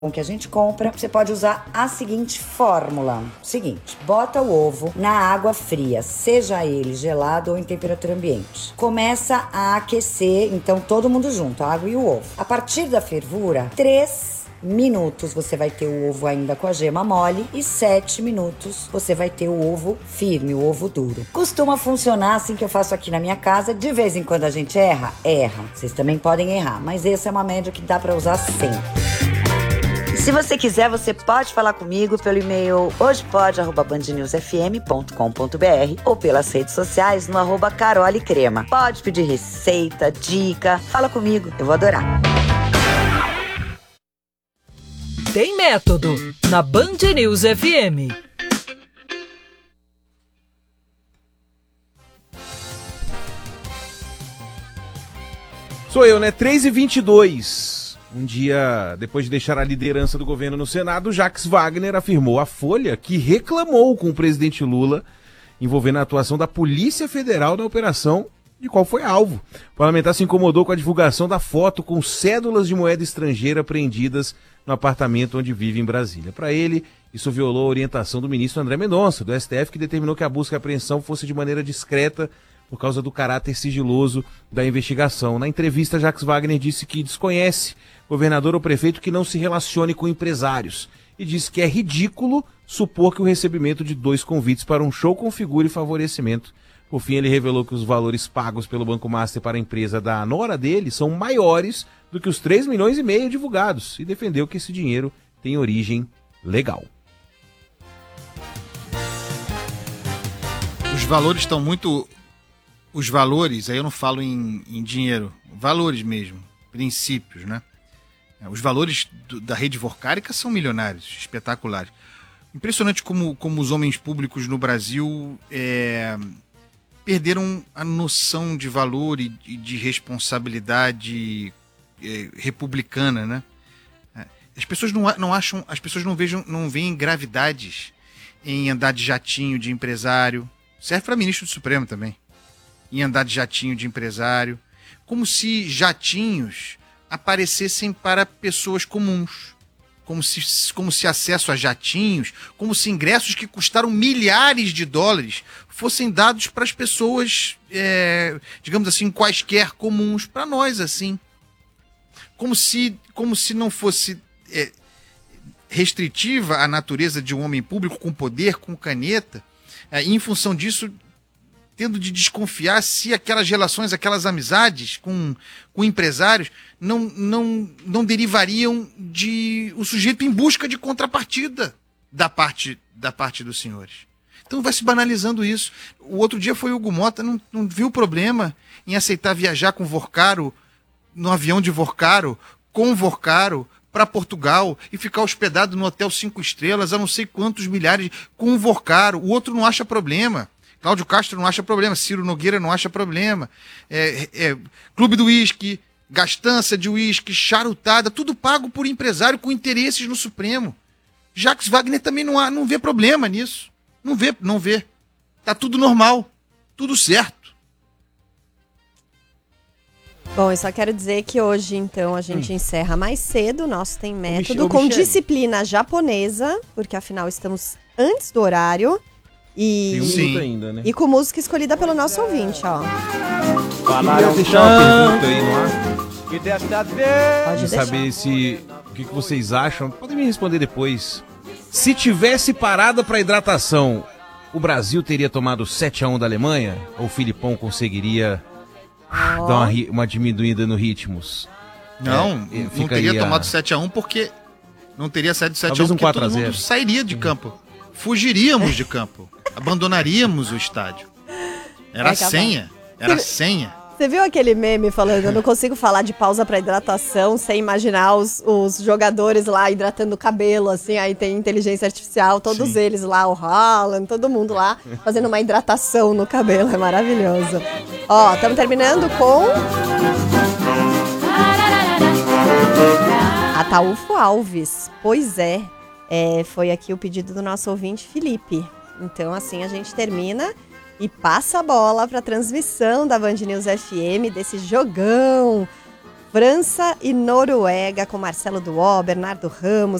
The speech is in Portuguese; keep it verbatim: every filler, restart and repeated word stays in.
que a gente compra, você pode usar a seguinte fórmula. Seguinte, bota o ovo na água fria, seja ele gelado ou em temperatura ambiente. Começa a aquecer, então todo mundo junto, a água e o ovo. A partir da fervura, três minutos você vai ter o ovo ainda com a gema mole e sete minutos você vai ter o ovo firme, o ovo duro. Costuma funcionar assim que eu faço aqui na minha casa. De vez em quando a gente erra, erra. Vocês também podem errar, mas essa é uma média que dá pra usar sempre. Se você quiser, você pode falar comigo pelo e-mail hojepod arroba band news f m ponto com ponto b r ou pelas redes sociais no arroba Carole Crema. Pode pedir receita, dica, fala comigo, eu vou adorar. Tem método na Band News F M. Sou eu, né? três e vinte e dois. Um dia depois de deixar a liderança do governo no Senado, Jacques Wagner afirmou à Folha que reclamou com o presidente Lula envolvendo a atuação da Polícia Federal na operação de qual foi alvo. O parlamentar se incomodou com a divulgação da foto com cédulas de moeda estrangeira apreendidas no apartamento onde vive em Brasília. Para ele, isso violou a orientação do ministro André Mendonça, do S T F, que determinou que a busca e a apreensão fosse de maneira discreta por causa do caráter sigiloso da investigação. Na entrevista, Jacques Wagner disse que desconhece governador ou prefeito que não se relacione com empresários e disse que é ridículo supor que o recebimento de dois convites para um show configure favorecimento. Por fim, ele revelou que os valores pagos pelo Banco Master para a empresa da nora dele são maiores do que os três milhões e meio divulgados e defendeu que esse dinheiro tem origem legal. Os valores estão muito... Os valores, aí eu não falo em, em dinheiro, valores mesmo, princípios, né? Os valores do, da rede vorcárica são milionários, espetaculares. Impressionante como, como os homens públicos no Brasil é, perderam a noção de valor e de, de responsabilidade é, republicana, né? As pessoas não, não acham, as pessoas não vejam, não veem gravidades em andar de jatinho de empresário. Serve para ministro do Supremo também. Em andar de jatinho de empresário. Como se jatinhos aparecessem para pessoas comuns, como se, como se acesso a jatinhos, como se ingressos que custaram milhares de dólares fossem dados para as pessoas, é, digamos assim, quaisquer comuns, para nós, assim. Como se, como se não fosse é, restritiva a natureza de um homem público com poder, com caneta, é, e em função disso tendo de desconfiar se aquelas relações, aquelas amizades com, com empresários não, não, não derivariam de o sujeito em busca de contrapartida da parte, da parte dos senhores. Então vai se banalizando isso. O outro dia foi o Hugo Mota, não, não viu problema em aceitar viajar com Vorcaro, no avião de Vorcaro, com Vorcaro, para Portugal e ficar hospedado no hotel cinco estrelas a não sei quantos milhares com Vorcaro. O outro não acha problema. Cláudio Castro não acha problema, Ciro Nogueira não acha problema. É, é, Clube do Uísque, gastança de uísque, charutada, tudo pago por empresário com interesses no Supremo. Jacques Wagner também não, há, não vê problema nisso. Não vê, não vê. Tá tudo normal, tudo certo. Bom, eu só quero dizer que hoje, então, a gente hum. encerra mais cedo. Nosso Tem Método, Mich- com Michele. disciplina japonesa, porque afinal estamos antes do horário. E, Tem um minuto ainda, né? E com música escolhida pelo nosso ouvinte, ó. Queria deixar uma pergunta aí no ar. Pode Queria deixar. saber se o que, que vocês acham. Podem me responder depois. Se tivesse parada para hidratação, o Brasil teria tomado sete a um da Alemanha? Ou o Filipão conseguiria Oh. dar uma, ri- uma diminuída no ritmos? Não, É, não ficaria- teria tomado sete a um porque não teria saído sete a um Talvez um porque quatro a todo zero. mundo sairia de campo. Fugiríamos de campo. Abandonaríamos o estádio. Era É capaz. senha. Era senha. Você viu aquele meme falando, eu não consigo falar de pausa pra hidratação sem imaginar os, os jogadores lá hidratando o cabelo, assim, aí tem inteligência artificial, todos Sim. eles lá, o Haaland, todo mundo lá, fazendo uma hidratação no cabelo, é maravilhoso. Ó, estamos terminando com... Ataúfo Alves, pois é, é, foi aqui o pedido do nosso ouvinte Felipe. Então, assim, a gente termina... E passa a bola para a transmissão da Band News F M desse jogão França e Noruega, com Marcelo Duó, Bernardo Ramos,